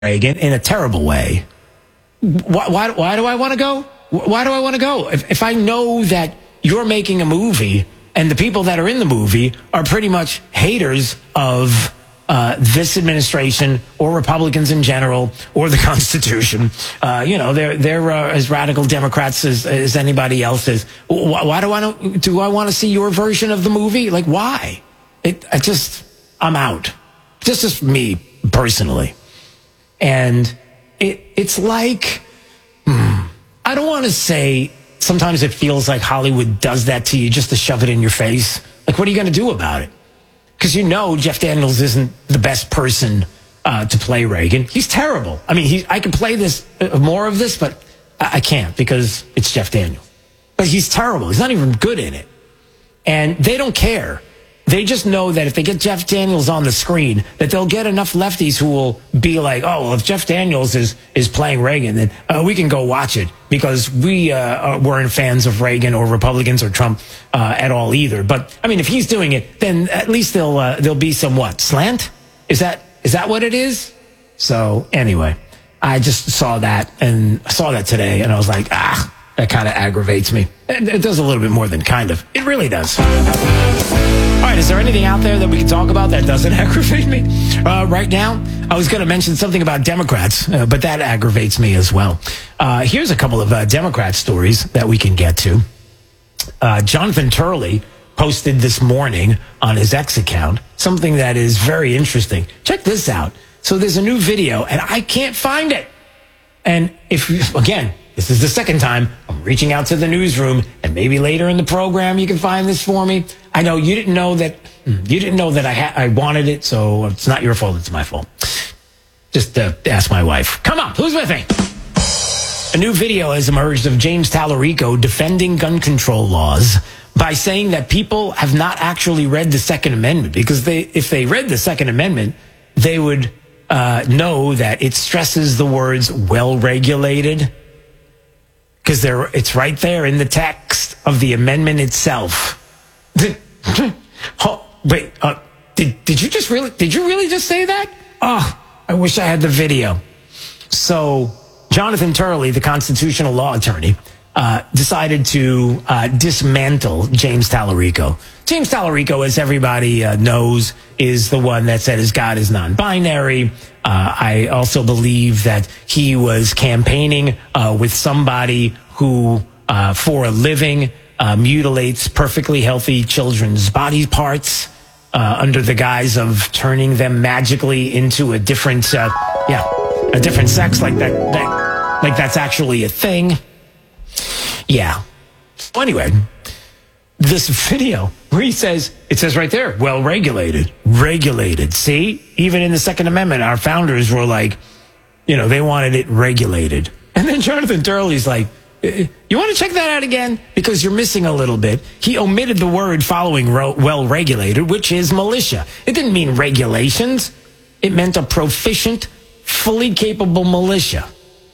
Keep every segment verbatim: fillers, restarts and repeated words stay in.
Reagan in a terrible way. Why, why, why do I want to go? Why do I want to go? If, if I know that you're making a movie and the people that are in the movie are pretty much haters of uh, this administration or Republicans in general or the Constitution, uh, you know, they're they're uh, as radical Democrats as, as anybody else is. Why, why do I do I want to see your version of the movie? Like, why? It, I just I'm out. Just as me personally. And it it's like, hmm, I don't want to say sometimes it feels like Hollywood does that to you just to shove it in your face. Like, what are you going to do about it? Because you know Jeff Daniels isn't the best person uh, to play Reagan. He's terrible. I mean, he, I could play this uh, more of this, but I, I can't because it's Jeff Daniels. But he's terrible. He's not even good in it. And they don't care. They just know that if they get Jeff Daniels on the screen, that they'll get enough lefties who will be like, oh, well, if Jeff Daniels is, is playing Reagan, then uh, we can go watch it because we uh, weren't fans of Reagan or Republicans or Trump uh, at all either. But, I mean, if he's doing it, then at least there'll, uh, there'll be some what? Slant? Is that is that what it is? So, anyway, I just saw that and saw that today, and I was like, ah, that kind of aggravates me. It, it does a little bit more than kind of. It really does. All right, is there anything out there that we can talk about that doesn't aggravate me? Uh, right now, I was going to mention something about Democrats, uh, but that aggravates me as well. Uh, here's a couple of uh, Democrat stories that we can get to. Uh, Jonathan Turley posted this morning on his X account something that is very interesting. Check this out. So there's a new video, and I can't find it. And if, again, this is the second time I'm reaching out to the newsroom, and maybe later in the program you can find this for me. I know you didn't know that you didn't know that I ha- I wanted it, so it's not your fault. It's my fault. Just uh, ask my wife. Come on, who's with me? A new video has emerged of James Tallarico defending gun control laws by saying that people have not actually read the Second Amendment, because they, if they read the Second Amendment, they would uh, know that it stresses the words well-regulated. Because there, it's right there in the text of the amendment itself. Oh, wait, uh, did did you just really did you really just say that? Oh, I wish I had the video. So Jonathan Turley, the constitutional law attorney, uh, decided to uh, dismantle James Tallarico. James Tallarico, as everybody uh, knows, is the one that said his God is non-binary. Uh, I also believe that he was campaigning uh, with somebody who, uh, for a living, uh, mutilates perfectly healthy children's body parts uh, under the guise of turning them magically into a different, uh, yeah, a different sex, like that, that, like that's actually a thing. Yeah. So anyway, this video where he says, it says right there, well regulated, regulated. See, even in the Second Amendment, our founders were like, you know, they wanted it regulated. And then Jonathan Turley's like, you want to check that out again? Because you're missing a little bit. He omitted the word following well regulated, which is militia. It didn't mean regulations. It meant a proficient, fully capable militia.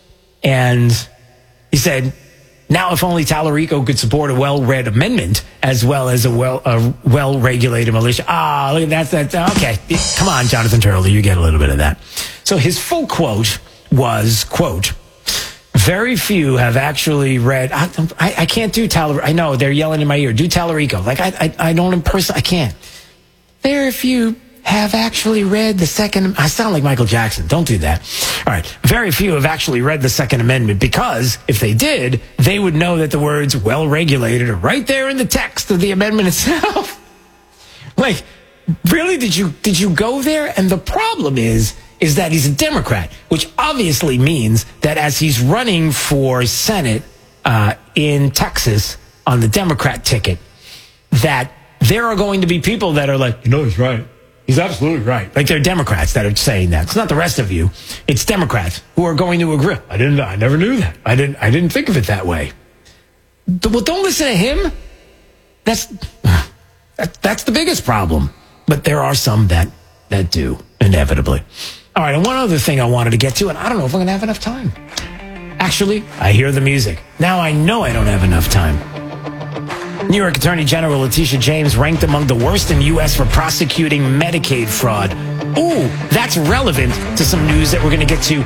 And he said, now, if only Tallarico could support a well-read amendment as well as a well a well-regulated militia. Ah, look at that. That's okay. Come on, Jonathan Turley, you get a little bit of that. So his full quote was, quote, very few have actually read. I, I, I can't do Tallarico. I know they're yelling in my ear. Do Tallarico. Like I, I, I don't in person. I can't. Very few have actually read the Second. I sound like Michael Jackson. Don't do that. All right. Very few have actually read the Second Amendment, because if they did, they would know that the words well-regulated are right there in the text of the amendment itself. Like, really? Did you, did you go there? And the problem is, is that he's a Democrat, which obviously means that as he's running for Senate uh, in Texas on the Democrat ticket, that there are going to be people that are like, you know, he's right. He's absolutely right. Like, they're Democrats that are saying that. It's not the rest of you. It's Democrats who are going to agree. I didn't. I never knew that. I didn't. I didn't think of it that way. Well, don't listen to him. That's that, that's the biggest problem. But there are some that that do, inevitably. All right. And one other thing I wanted to get to, and I don't know if I'm going to have enough time. Actually, I hear the music. Now I know I don't have enough time. New York Attorney General Letitia James ranked among the worst in the U S for prosecuting Medicaid fraud. ooh, that's relevant to some news that we're going to get to